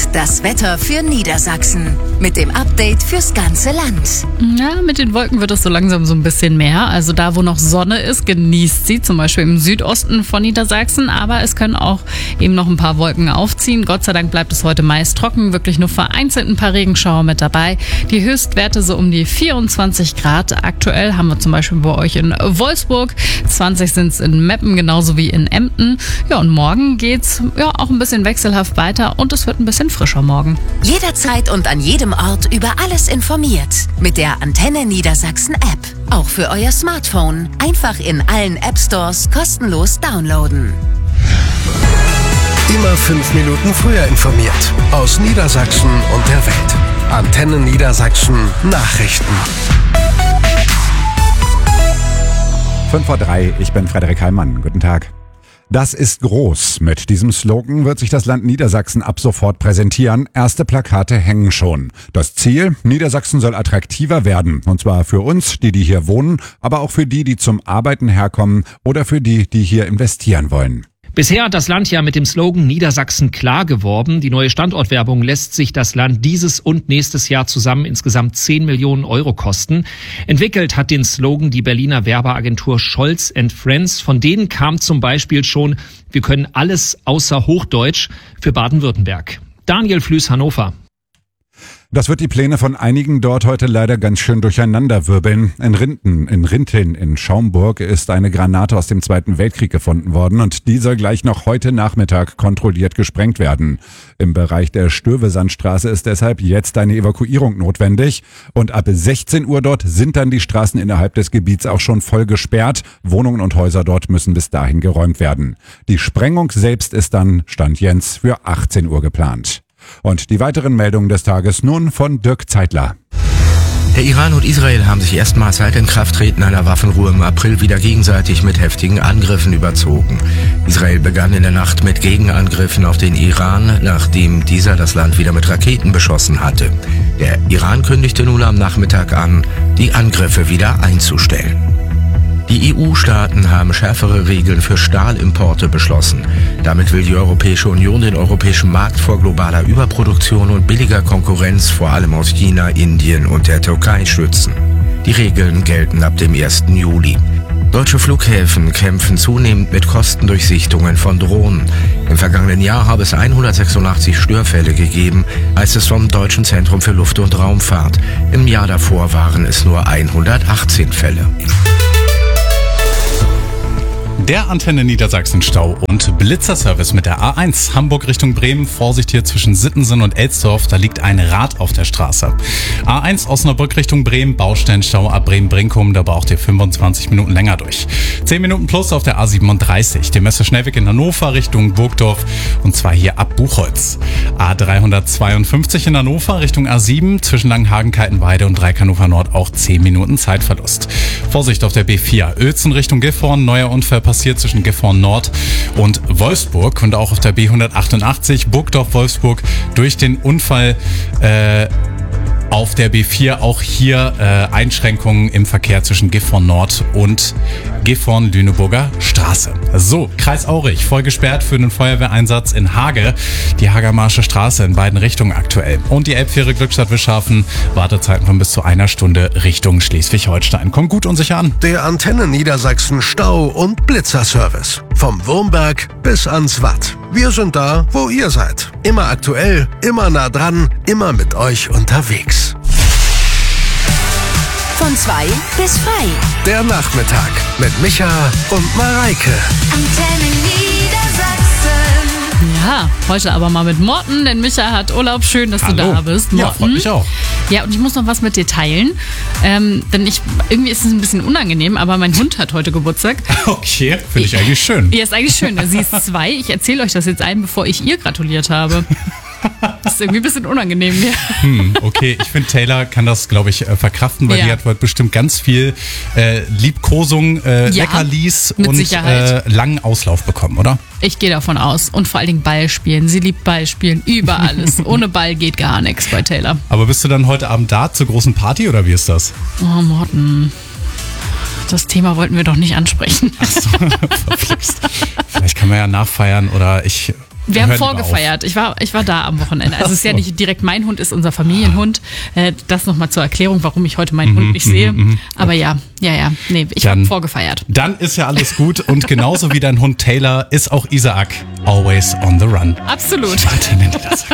das Wetter für Niedersachsen. Mit dem Update fürs ganze Land. Ja, mit den Wolken wird es so langsam so ein bisschen mehr. Also da, wo noch Sonne ist, genießt sie. Zum Beispiel im Südosten von Niedersachsen. Aber es können auch eben noch ein paar Wolken aufziehen. Gott sei Dank bleibt es heute meist trocken. Wirklich nur vereinzelt ein paar Regenschauer mit dabei. Die Höchstwerte so um die 24 Grad. Aktuell haben wir zum Beispiel bei euch in Wolfsburg. 20 sind es in Meppen, genauso wie in Emden. Ja, und morgen geht's auch ein bisschen wechselhaft weiter und es wird ein bisschen frischer morgen. Jederzeit und an jedem Ort über alles informiert. Mit der Antenne Niedersachsen App. Auch für euer Smartphone. Einfach in allen App Stores kostenlos downloaden. Immer 5 Minuten früher informiert. Aus Niedersachsen und der Welt. Antenne Niedersachsen Nachrichten. 5:03 Uhr, ich bin Frederik Heimann. Guten Tag. Das ist groß. Mit diesem Slogan wird sich das Land Niedersachsen ab sofort präsentieren. Erste Plakate hängen schon. Das Ziel? Niedersachsen soll attraktiver werden. Und zwar für uns, die hier wohnen, aber auch für die zum Arbeiten herkommen oder für die hier investieren wollen. Bisher hat das Land ja mit dem Slogan Niedersachsen klar geworben. Die neue Standortwerbung lässt sich das Land dieses und nächstes Jahr zusammen insgesamt 10 Millionen Euro kosten. Entwickelt hat den Slogan die Berliner Werbeagentur Scholz & Friends. Von denen kam zum Beispiel schon: Wir können alles außer Hochdeutsch für Baden-Württemberg. Daniel Flüß, Hannover. Das wird die Pläne von einigen dort heute leider ganz schön durcheinanderwirbeln. In Rinteln in Schaumburg ist eine Granate aus dem Zweiten Weltkrieg gefunden worden und die soll gleich noch heute Nachmittag kontrolliert gesprengt werden. Im Bereich der Stövesandstraße ist deshalb jetzt eine Evakuierung notwendig und ab 16 Uhr dort sind dann die Straßen innerhalb des Gebiets auch schon voll gesperrt. Wohnungen und Häuser dort müssen bis dahin geräumt werden. Die Sprengung selbst ist dann, Stand Jens, für 18 Uhr geplant. Und die weiteren Meldungen des Tages nun von Dirk Zeitler. Der Iran und Israel haben sich erstmals seit Inkrafttreten einer Waffenruhe im April wieder gegenseitig mit heftigen Angriffen überzogen. Israel begann in der Nacht mit Gegenangriffen auf den Iran, nachdem dieser das Land wieder mit Raketen beschossen hatte. Der Iran kündigte nun am Nachmittag an, die Angriffe wieder einzustellen. Die EU-Staaten haben schärfere Regeln für Stahlimporte beschlossen. Damit will die Europäische Union den europäischen Markt vor globaler Überproduktion und billiger Konkurrenz vor allem aus China, Indien und der Türkei schützen. Die Regeln gelten ab dem 1. Juli. Deutsche Flughäfen kämpfen zunehmend mit Kostendurchsichtungen von Drohnen. Im vergangenen Jahr habe es 186 Störfälle gegeben, heißt es vom Deutschen Zentrum für Luft- und Raumfahrt. Im Jahr davor waren es nur 118 Fälle. Der Antenne Niedersachsen Stau und Blitzerservice mit der A1 Hamburg Richtung Bremen. Vorsicht hier zwischen Sittensen und Elsdorf, da liegt ein Rad auf der Straße. A1 Osnabrück Richtung Bremen, Baustellenstau ab Bremen-Brinkum, da braucht ihr 25 Minuten länger durch. 10 Minuten plus auf der A37, dem Messer-Schnellweg in Hannover Richtung Burgdorf und zwar hier ab Buchholz. A352 in Hannover Richtung A7 zwischen Langenhagen, Kaltenweide und Dreieck-Hannover Nord auch 10 Minuten Zeitverlust. Vorsicht auf der B4, Uelzen Richtung Gifhorn, neuer Unfall passiert zwischen Gifhorn Nord und Wolfsburg und auch auf der B188 Burgdorf-Wolfsburg durch den Unfall auf der B4 auch hier Einschränkungen im Verkehr zwischen Gifhorn Nord und Gifhorn-Lüneburger Straße. So, Kreis Aurich, voll gesperrt für den Feuerwehreinsatz in Hage. Die Hagermarsche Straße in beiden Richtungen aktuell. Und die Elbfähre Glückstadt-Wischhafen, Wartezeiten von bis zu 1 Stunde Richtung Schleswig-Holstein. Kommt gut und sicher an. Der Antenne Niedersachsen Stau- und Blitzerservice. Vom Wurmberg bis ans Watt. Wir sind da, wo ihr seid. Immer aktuell, immer nah dran, immer mit euch unterwegs. Von 2 bis frei. Der Nachmittag mit Micha und Mareike. Antenne Niedersachsen. Ja, heute aber mal mit Morten, denn Micha hat Urlaub. Schön, dass Hallo. du da bist, Morten. Ja, freut mich auch. Ja, und ich muss noch was mit dir teilen, denn irgendwie ist es ein bisschen unangenehm, aber mein Hund hat heute Geburtstag. Okay, finde ich eigentlich schön. Ja, ist eigentlich schön. Sie ist 2. Ich erzähle euch das jetzt allen, bevor ich ihr gratuliert habe. Das ist irgendwie ein bisschen unangenehm hier. Okay, ich finde, Taylor kann das, glaube ich, verkraften, weil Ja. die hat heute bestimmt ganz viel Liebkosung, Leckerlis mit und Sicherheit. langen Auslauf bekommen, oder? Ich gehe davon aus. Und vor allen Dingen Ball spielen. Sie liebt Ball spielen über alles. Ohne Ball geht gar nichts bei Taylor. Aber bist du dann heute Abend da zur großen Party oder wie ist das? Oh, Morten. Das Thema wollten wir doch nicht ansprechen. Ach so, verflixt. Vielleicht kann man ja nachfeiern oder ich Wir haben vorgefeiert. Ich war da am Wochenende. Also es ist ja nicht direkt mein Hund, ist unser Familienhund. Das nochmal zur Erklärung, warum ich heute meinen Hund nicht sehe. Aber ja. Nee, ich habe vorgefeiert. Dann ist ja alles gut. Und genauso wie dein Hund Taylor ist auch Isaac always on the run. Absolut. Antenne Niedersachsen.